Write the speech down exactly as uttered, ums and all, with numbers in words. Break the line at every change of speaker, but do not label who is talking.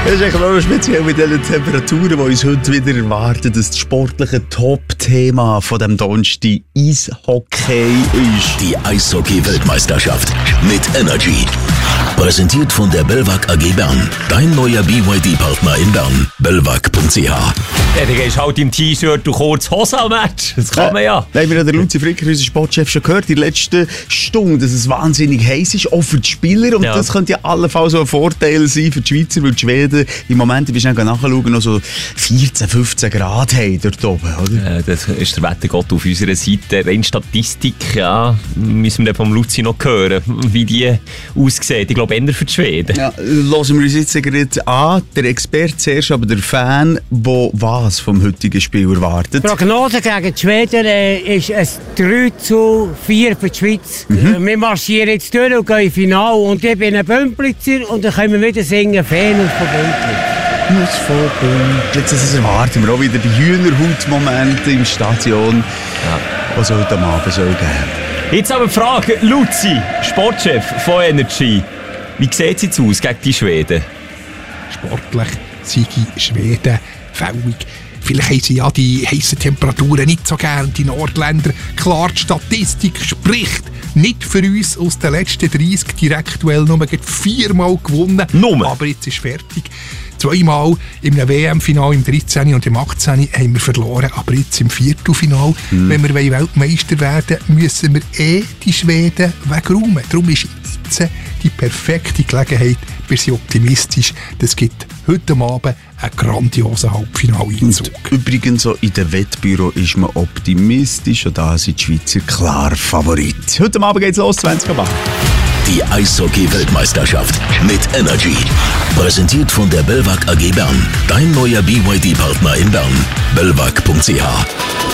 Das ist eigentlich noch speziell mit den Temperaturen, die uns heute wieder erwarten. Das sportliche Top-Thema von dem Donnerstag Eishockey ist.
Die Eishockey-Weltmeisterschaft mit Energy. Präsentiert von der Belvac A G Bern. Dein neuer B Y D-Partner in Bern. belvac punkt c h.
Ja, du gehst halt im T-Shirt und kurz Hose am Match. Das kann man ja.
Da haben wir den Luzi Fricker, unser Sportchef, schon gehört in der letzten Stunde, dass es wahnsinnig heiß ist, auch für die Spieler. Und ja. das könnte ja allenfalls so ein Vorteil sein für die Schweizer, weil die Schweden im Moment, ich bin nachschauen, noch so vierzehn, fünfzehn Grad haben dort oben, oder?
Ja, das ist der Wettergott auf unserer Seite. Rein Statistik, ja, müssen wir vom Luzi noch hören, wie die aussieht. Ich glaube, eher für die Schweden. Ja,
hören wir uns jetzt gerade an. Der Experte zuerst, aber der Fan, der was vom heutigen Spiel erwartet.
Die Prognose gegen die Schweden äh, ist ein drei zu vier für die Schweiz. Mhm. Äh, wir marschieren jetzt durch und gehen ins Finale. Und ich bin ein Bümplitzer und dann können wir wieder singen «Fan aus von Bümplitz».
Aus von Bümplitz. Das erwarten wir auch wieder die Hühnerhaut-Momente im Stadion, ja. was es heute am Abend soll geben.
Jetzt aber die Frage, Luzi, Sportchef von Energy. Wie sieht es jetzt aus gegen die Schweden?
Sportlich sind die Schweden fällig. Vielleicht haben sie ja die heißen Temperaturen nicht so gern, die Nordländer. Klar, die Statistik spricht nicht für uns aus den letzten dreißig Direktduell nur viermal gewonnen.
Nummer.
Aber jetzt ist fertig. Zweimal im W M-Final im dreizehn und im achtzehn haben wir verloren, aber jetzt im Viertelfinal, mm. wenn wir Weltmeister werden wollen, müssen wir eh die Schweden wegräumen. Darum ist jetzt die perfekte Gelegenheit, wir sind optimistisch. Das gibt heute Abend einen grandiosen Halbfinaleinzug.
Übrigens, so in den Wettbüro ist man optimistisch und da sind die Schweizer klar Favorit. Heute Abend geht's los, zwanzig Uhr.
Die Eishockey-Weltmeisterschaft mit Energy. Präsentiert von der Belvac A G Bern. Dein neuer B Y D-Partner in Bern. belvac punkt c h.